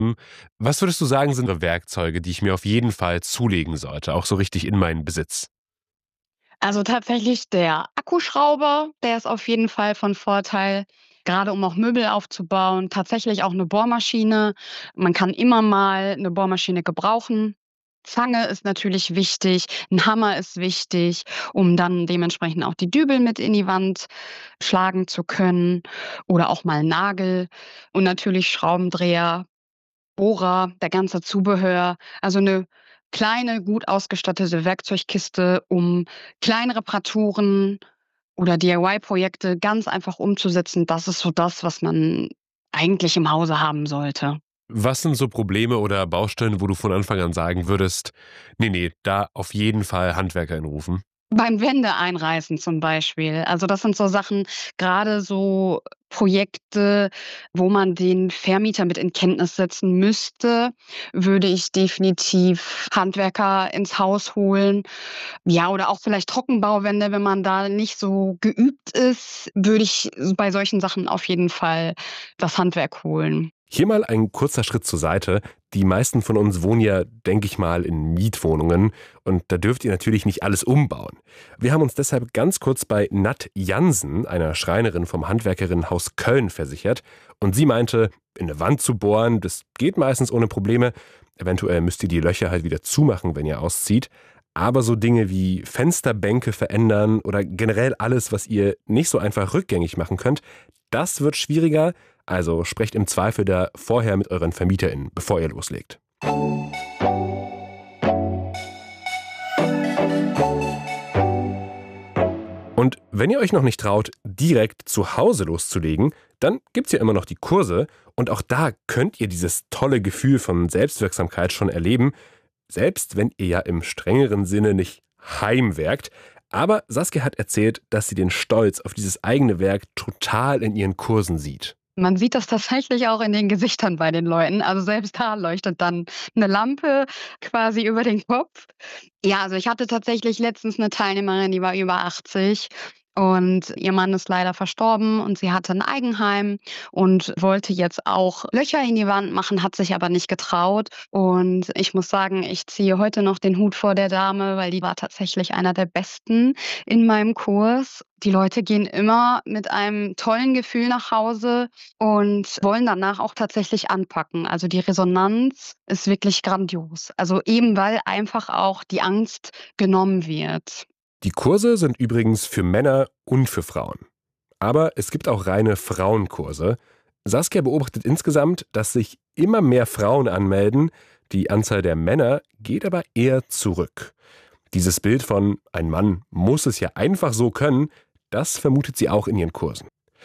Was würdest du sagen, sind Werkzeuge, die ich mir auf jeden Fall zulegen sollte, auch so richtig in meinen Besitz? Also tatsächlich der Akkuschrauber, der ist auf jeden Fall von Vorteil, gerade um auch Möbel aufzubauen. Tatsächlich auch 'ne Bohrmaschine. Man kann immer mal 'ne Bohrmaschine gebrauchen. Zange ist natürlich wichtig, 'n Hammer ist wichtig, um dann dementsprechend auch die Dübel mit in die Wand schlagen zu können oder auch mal 'n Nagel und natürlich Schraubendreher, Bohrer, der ganze Zubehör. Also 'ne kleine, gut ausgestattete Werkzeugkiste, um kleine Reparaturen oder DIY-Projekte ganz einfach umzusetzen. Das ist so das, was man eigentlich im Hause haben sollte. Was sind so Probleme oder Baustellen, wo du von Anfang an sagen würdest: „Ne, da auf jeden Fall HandwerkerInnen rufen?“ Beim Wände einreißen zum Beispiel. Also, das sind so Sachen, grade so Projekte, wo man den Vermieter mit in Kenntnis setzen müsste, würde ich definitiv Handwerker ins Haus holen. Ja, oder auch vielleicht Trockenbauwände, wenn man da nicht so geübt ist, würde ich bei solchen Sachen auf jeden Fall das Handwerk holen. Hier mal ein kurzer Schritt zur Seite. Die meisten von uns wohnen ja, denke ich mal, in Mietwohnungen und da dürft ihr natürlich nicht alles umbauen. Wir haben uns deshalb ganz kurz bei Nat Jansen, einer Schreinerin vom Handwerkerinnenhaus Köln, versichert und sie meinte, in eine Wand zu bohren, das geht meistens ohne Probleme. Eventuell müsst ihr die Löcher halt wieder zumachen, wenn ihr auszieht. Aber so Dinge wie Fensterbänke verändern oder generell alles, was ihr nicht so einfach rückgängig machen könnt, das wird schwieriger. Also sprecht im Zweifel da vorher mit euren VermieterInnen, bevor ihr loslegt. Und wenn ihr euch noch nicht traut, direkt zu Hause loszulegen, dann gibt's ja immer noch die Kurse. Und auch da könnt ihr dieses tolle Gefühl von Selbstwirksamkeit schon erleben, selbst wenn ihr ja im strengeren Sinne nicht heimwerkt. Aber Saskia hat erzählt, dass sie den Stolz auf dieses eigene Werk total in ihren Kursen sieht. Man sieht das tatsächlich auch in den Gesichtern bei den Leuten. Also selbst da leuchtet dann 'ne Lampe quasi über den Kopf. Ja, also ich hatte tatsächlich letztens 'ne Teilnehmerin, die war über 80 und ihr Mann ist leider verstorben und sie hatte 'n Eigenheim und wollte jetzt auch Löcher in die Wand machen, hat sich aber nicht getraut. Und ich muss sagen, ich ziehe heute noch den Hut vor der Dame, weil die war tatsächlich einer der Besten in meinem Kurs. Die Leute gehen immer mit einem tollen Gefühl nach Hause und wollen danach auch tatsächlich anpacken. Also die Resonanz ist wirklich grandios. Also eben weil einfach auch die Angst genommen wird. Die Kurse sind übrigens für Männer und für Frauen. Aber es gibt auch reine Frauenkurse. Saskia beobachtet insgesamt, dass sich immer mehr Frauen anmelden. Die Anzahl der Männer geht aber eher zurück. Dieses Bild von ein Mann muss es ja einfach so können, das vermutet sie auch in ihren Kursen.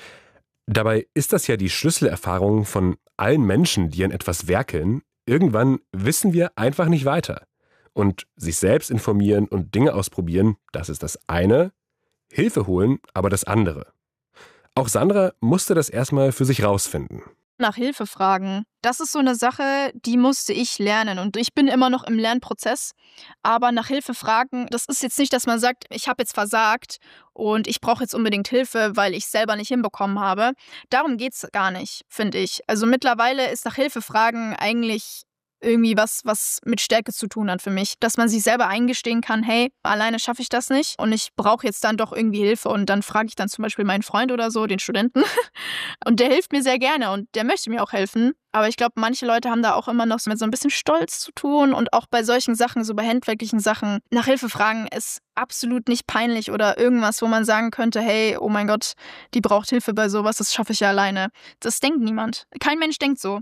Dabei ist das ja die Schlüsselerfahrung von allen Menschen, die an etwas werkeln. Irgendwann wissen wir einfach nicht weiter. Und sich selbst informieren und Dinge ausprobieren, das ist das eine. Hilfe holen, aber das andere. Auch Sandra musste das erstmal für sich rausfinden. Nach Hilfe fragen. Das ist so eine Sache, die musste ich lernen und ich bin immer noch im Lernprozess. Aber nach Hilfe fragen, das ist jetzt nicht, dass man sagt, ich habe jetzt versagt und ich brauche jetzt unbedingt Hilfe, weil ich es selber nicht hinbekommen habe. Darum geht's gar nicht, finde ich. Also mittlerweile ist nach Hilfe fragen eigentlich irgendwie was mit Stärke zu tun hat für mich. Dass man sich selber eingestehen kann, hey, alleine schaffe ich das nicht und ich brauche jetzt dann doch irgendwie Hilfe und dann frage ich dann zum Beispiel meinen Freund oder so, den Studenten und der hilft mir sehr gerne und der möchte mir auch helfen. Aber ich glaube, manche Leute haben da auch immer noch mit so ein bisschen Stolz zu tun und auch bei solchen Sachen, so bei handwerklichen Sachen, nach Hilfe fragen ist absolut nicht peinlich oder irgendwas, wo man sagen könnte, hey, oh mein Gott, die braucht Hilfe bei sowas, das schaffe ich ja alleine. Das denkt niemand. Kein Mensch denkt so.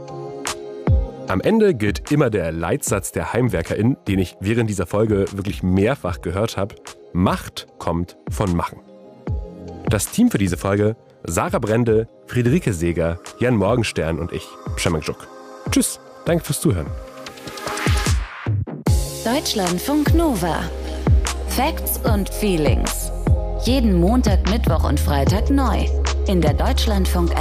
Am Ende gilt immer der Leitsatz der HeimwerkerInnen, den ich während dieser Folge wirklich mehrfach gehört habe. Macht kommt von Machen. Das Team für diese Folge: Sarah Brende, Friederike Seeger, Jan Morgenstern und ich, Przemek Żuk. Tschüss, danke fürs Zuhören. Deutschlandfunk Nova. Facts und Feelings. Jeden Montag, Mittwoch und Freitag neu. In der Deutschlandfunk